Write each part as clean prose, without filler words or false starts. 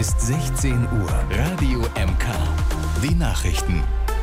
ist 16 Uhr. Radio MK. Die Nachrichten.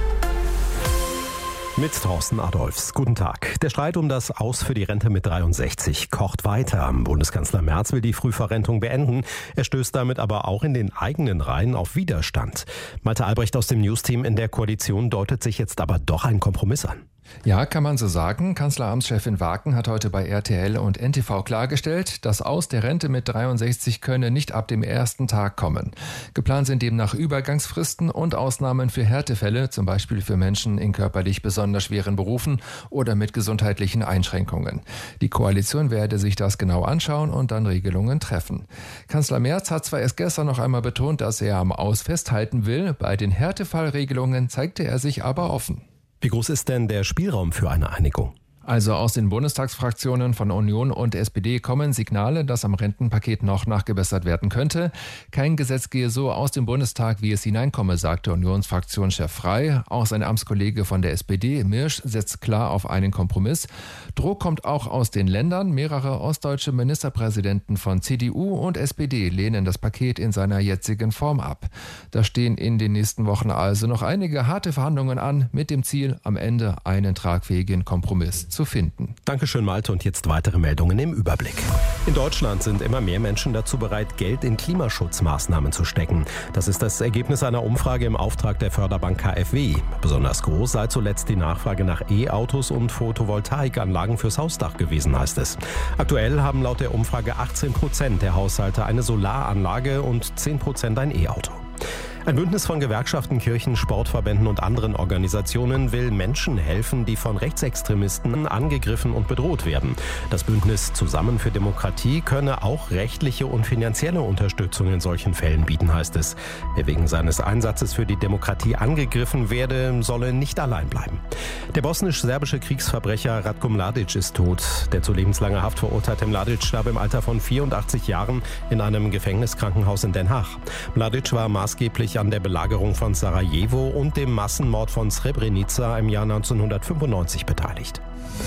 Mit Thorsten Adolphs. Guten Tag. Der Streit um das Aus für die Rente mit 63 kocht weiter. Bundeskanzler Merz will die Frühverrentung beenden. Er stößt damit aber auch in den eigenen Reihen auf Widerstand. Malte Albrecht aus dem Newsteam in der Koalition deutet sich jetzt aber doch ein Kompromiss an. Ja, kann man so sagen. Kanzleramtschefin Waken hat heute bei RTL und NTV klargestellt, das Aus der Rente mit 63 könne nicht ab dem ersten Tag kommen. Geplant sind demnach Übergangsfristen und Ausnahmen für Härtefälle, zum Beispiel für Menschen in körperlich besonders schweren Berufen oder mit gesundheitlichen Einschränkungen. Die Koalition werde sich das genau anschauen und dann Regelungen treffen. Kanzler Merz hat zwar erst gestern noch einmal betont, dass er am Aus festhalten will, bei den Härtefallregelungen zeigte er sich aber offen. Wie groß ist denn der Spielraum für eine Einigung? Also aus den Bundestagsfraktionen von Union und SPD kommen Signale, dass am Rentenpaket noch nachgebessert werden könnte. Kein Gesetz gehe so aus dem Bundestag, wie es hineinkomme, sagte Unionsfraktionschef Frey. Auch sein Amtskollege von der SPD, Mirsch, setzt klar auf einen Kompromiss. Druck kommt auch aus den Ländern. Mehrere ostdeutsche Ministerpräsidenten von CDU und SPD lehnen das Paket in seiner jetzigen Form ab. Da stehen in den nächsten Wochen also noch einige harte Verhandlungen an, mit dem Ziel, am Ende einen tragfähigen Kompromiss zu finden. Dankeschön, Malte. Und jetzt weitere Meldungen im Überblick. In Deutschland sind immer mehr Menschen dazu bereit, Geld in Klimaschutzmaßnahmen zu stecken. Das ist das Ergebnis einer Umfrage im Auftrag der Förderbank KfW. Besonders groß sei zuletzt die Nachfrage nach E-Autos und Photovoltaikanlagen fürs Hausdach gewesen, heißt es. Aktuell haben laut der Umfrage 18% der Haushalte eine Solaranlage und 10% ein E-Auto. Ein Bündnis von Gewerkschaften, Kirchen, Sportverbänden und anderen Organisationen will Menschen helfen, die von Rechtsextremisten angegriffen und bedroht werden. Das Bündnis Zusammen für Demokratie könne auch rechtliche und finanzielle Unterstützung in solchen Fällen bieten, heißt es. Wer wegen seines Einsatzes für die Demokratie angegriffen werde, solle nicht allein bleiben. Der bosnisch-serbische Kriegsverbrecher Ratko Mladic ist tot. Der zu lebenslanger Haft verurteilte Mladic starb im Alter von 84 Jahren in einem Gefängniskrankenhaus in Den Haag. Mladic war maßgeblich an der Belagerung von Sarajevo und dem Massenmord von Srebrenica im Jahr 1995 beteiligt.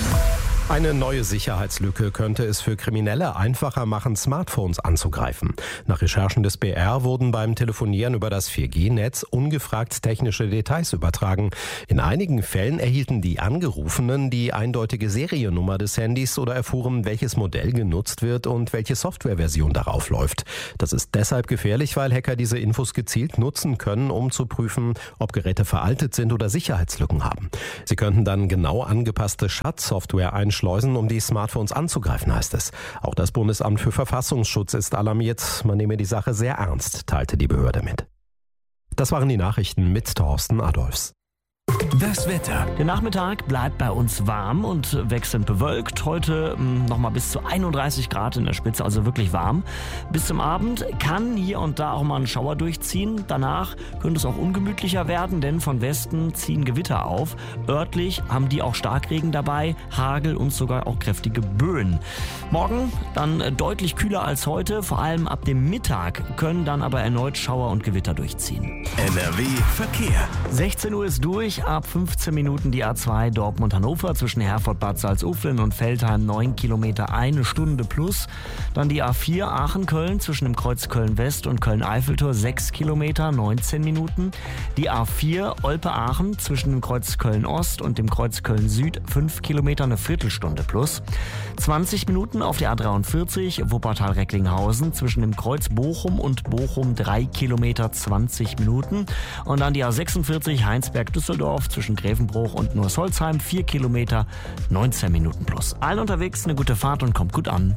Eine neue Sicherheitslücke könnte es für Kriminelle einfacher machen, Smartphones anzugreifen. Nach Recherchen des BR wurden beim Telefonieren über das 4G-Netz ungefragt technische Details übertragen. In einigen Fällen erhielten die Angerufenen die eindeutige Seriennummer des Handys oder erfuhren, welches Modell genutzt wird und welche Softwareversion darauf läuft. Das ist deshalb gefährlich, weil Hacker diese Infos gezielt nutzen können, um zu prüfen, ob Geräte veraltet sind oder Sicherheitslücken haben. Sie könnten dann genau angepasste Schadsoftware einschleusen, um die Smartphones anzugreifen, heißt es. Auch das Bundesamt für Verfassungsschutz ist alarmiert. Man nehme die Sache sehr ernst, teilte die Behörde mit. Das waren die Nachrichten mit Thorsten Adolphs. Das Wetter. Der Nachmittag bleibt bei uns warm und wechselnd bewölkt. Heute nochmal bis zu 31 Grad in der Spitze, also wirklich warm. Bis zum Abend kann hier und da auch mal ein Schauer durchziehen. Danach könnte es auch ungemütlicher werden, denn von Westen ziehen Gewitter auf. Örtlich haben die auch Starkregen dabei, Hagel und sogar auch kräftige Böen. Morgen dann deutlich kühler als heute. Vor allem ab dem Mittag können dann aber erneut Schauer und Gewitter durchziehen. NRW Verkehr. 16 Uhr ist durch. Ab 15 Minuten die A2 Dortmund-Hannover zwischen Herford-Bad Salzuflen und Veltheim 9 Kilometer, 1 Stunde plus. Dann die A4 Aachen-Köln zwischen dem Kreuz Köln-West und Köln-Eiffeltor 6 Kilometer, 19 Minuten. Die A4 Olpe-Aachen zwischen dem Kreuz Köln-Ost und dem Kreuz Köln-Süd 5 Kilometer, eine Viertelstunde plus. 20 Minuten auf der A43 Wuppertal-Recklinghausen zwischen dem Kreuz Bochum und Bochum 3 Kilometer, 20 Minuten. Und dann die A46 Heinsberg-Düsseldorf zwischen Grevenbruch und Nursholzheim 4 Kilometer, 19 Minuten plus. Allen unterwegs eine gute Fahrt und kommt gut an.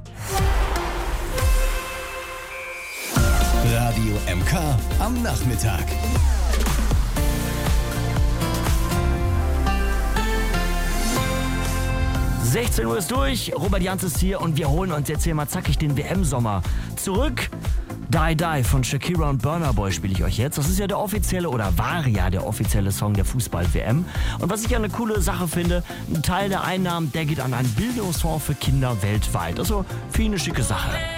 Radio MK am Nachmittag. – 16 Uhr ist durch, Robert Jans ist hier und wir holen uns jetzt hier mal zackig den WM-Sommer zurück. Die Die von Shakira und Burna Boy spiele ich euch jetzt. Das ist ja der offizielle oder war ja der offizielle Song der Fußball-WM. Und was ich ja eine coole Sache finde, ein Teil der Einnahmen, der geht an einen Bildungsfonds für Kinder weltweit. Also für ihn eine schicke Sache.